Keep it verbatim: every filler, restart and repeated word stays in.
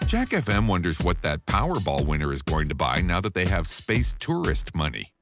Jack F M wonders what that Powerball winner is going to buy now that they have space tourist money.